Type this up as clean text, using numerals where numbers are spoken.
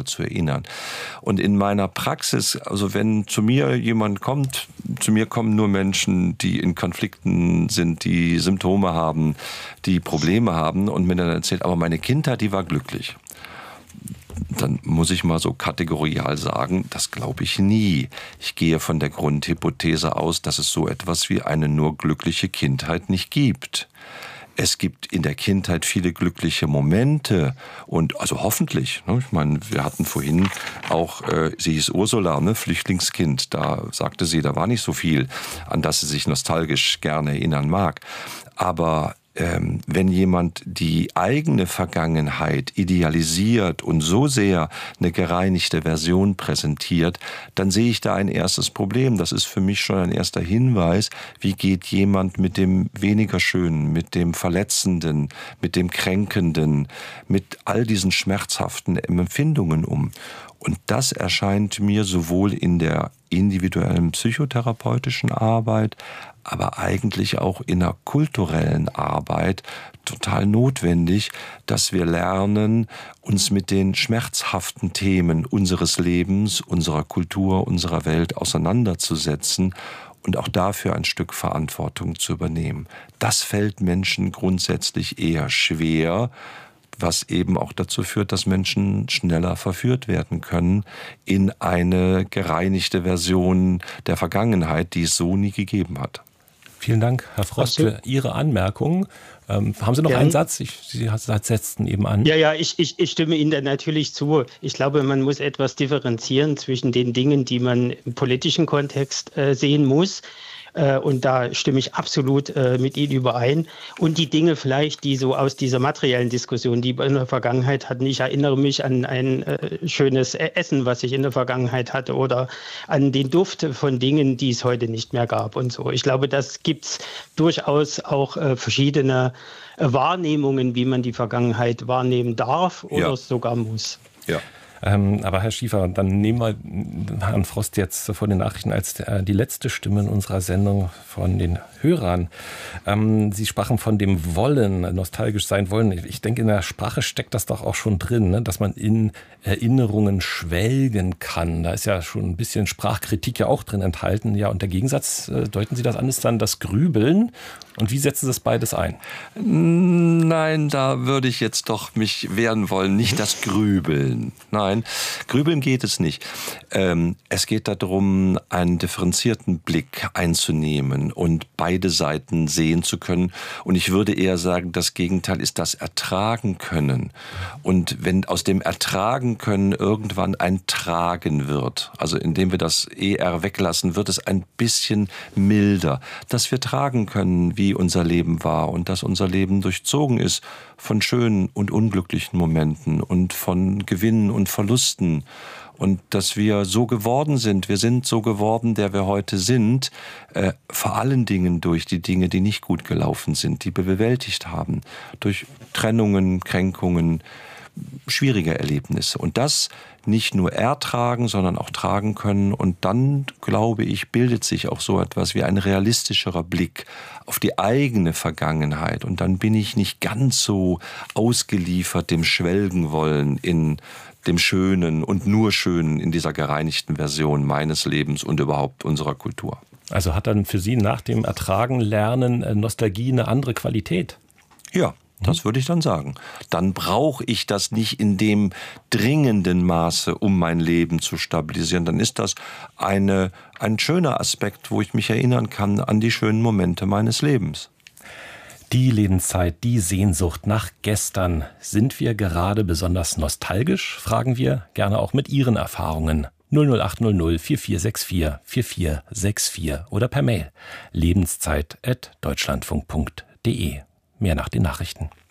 zu erinnern. Und in meiner Praxis, also wenn zu mir jemand kommt, zu mir kommen nur Menschen, die in Konflikten sind, die Symptome haben, die Probleme haben und mir dann erzählt, aber meine Kindheit, die war glücklich. Dann muss ich mal so kategorial sagen, das glaube ich nie. Ich gehe von der Grundhypothese aus, dass es so etwas wie eine nur glückliche Kindheit nicht gibt. Es gibt in der Kindheit viele glückliche Momente und also hoffentlich. Ne? Ich meine, wir hatten vorhin auch, sie hieß Ursula, ne? Flüchtlingskind. Da sagte sie, da war nicht so viel, an das sie sich nostalgisch gerne erinnern mag. Aber wenn jemand die eigene Vergangenheit idealisiert und so sehr eine gereinigte Version präsentiert, dann sehe ich da ein erstes Problem. Das ist für mich schon ein erster Hinweis, wie geht jemand mit dem weniger Schönen, mit dem Verletzenden, mit dem Kränkenden, mit all diesen schmerzhaften Empfindungen um. Und das erscheint mir sowohl in der individuellen psychotherapeutischen Arbeit, aber eigentlich auch in der kulturellen Arbeit total notwendig, dass wir lernen, uns mit den schmerzhaften Themen unseres Lebens, unserer Kultur, unserer Welt auseinanderzusetzen und auch dafür ein Stück Verantwortung zu übernehmen. Das fällt Menschen grundsätzlich eher schwer, was eben auch dazu führt, dass Menschen schneller verführt werden können in eine gereinigte Version der Vergangenheit, die es so nie gegeben hat. Vielen Dank, Herr Frost, für Ihre Anmerkungen. Haben Sie noch einen Satz? Sie setzten eben an. Ja, ich stimme Ihnen da natürlich zu. Ich glaube, man muss etwas differenzieren zwischen den Dingen, die man im politischen Kontext sehen muss. Und da stimme ich absolut mit Ihnen überein. Und die Dinge vielleicht, die so aus dieser materiellen Diskussion, die wir in der Vergangenheit hatten. Ich erinnere mich an ein schönes Essen, was ich in der Vergangenheit hatte, oder an den Duft von Dingen, die es heute nicht mehr gab und so. Ich glaube, das gibt's durchaus auch verschiedene Wahrnehmungen, wie man die Vergangenheit wahrnehmen darf oder sogar muss. Ja. Aber Herr Schiefer, dann nehmen wir Herrn Frost jetzt vor den Nachrichten als die letzte Stimme in unserer Sendung von den Hörern. Sie sprachen von dem Wollen, nostalgisch sein wollen. Ich denke, in der Sprache steckt das doch auch schon drin, ne? Dass man in Erinnerungen schwelgen kann. Da ist ja schon ein bisschen Sprachkritik ja auch drin enthalten. Ja, und der Gegensatz, deuten Sie das an, ist dann das Grübeln. Und wie setzen Sie das beides ein? Nein, da würde ich jetzt doch mich wehren wollen. Nicht das Grübeln. Nein, Grübeln geht es nicht. Es geht darum, einen differenzierten Blick einzunehmen und beide Seiten sehen zu können. Und ich würde eher sagen, das Gegenteil ist das Ertragen können. Und wenn aus dem Ertragen können irgendwann ein Tragen wird, also indem wir das ER weglassen, wird es ein bisschen milder, dass wir tragen können, wie unser Leben war und dass unser Leben durchzogen ist von schönen und unglücklichen Momenten und von Gewinnen und Verlusten und dass wir so geworden sind. Wir sind so geworden, der wir heute sind, vor allen Dingen durch die Dinge, die nicht gut gelaufen sind, die wir bewältigt haben, durch Trennungen, Kränkungen, schwierige Erlebnisse. Und das nicht nur ertragen, sondern auch tragen können. Und dann, glaube ich, bildet sich auch so etwas wie ein realistischerer Blick auf die eigene Vergangenheit. Und dann bin ich nicht ganz so ausgeliefert dem Schwelgen wollen in dem Schönen und nur Schönen in dieser gereinigten Version meines Lebens und überhaupt unserer Kultur. Also hat dann für Sie nach dem Ertragen, Lernen, Nostalgie eine andere Qualität? Ja. Das würde ich dann sagen. Dann brauche ich das nicht in dem dringenden Maße, um mein Leben zu stabilisieren. Dann ist das ein schöner Aspekt, wo ich mich erinnern kann an die schönen Momente meines Lebens. Die Lebenszeit, die Sehnsucht nach gestern. Sind wir gerade besonders nostalgisch? Fragen wir gerne auch mit Ihren Erfahrungen. 00800 4464 4464 oder per Mail lebenszeit@deutschlandfunk.de. Mehr nach den Nachrichten.